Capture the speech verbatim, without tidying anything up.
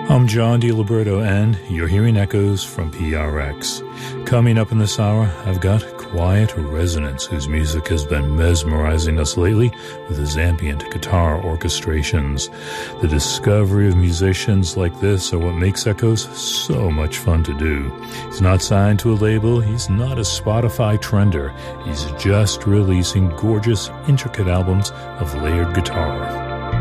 I'm John DiLiberto, and you're hearing echoes from P R X. Coming up in this hour, I've got Quiet Resonance, whose music has been mesmerizing us lately with his ambient guitar orchestrations. The discovery of musicians like this are what makes Echoes so much fun to do. He's not signed to a label, he's not a Spotify trender, he's just releasing gorgeous, intricate albums of layered guitar.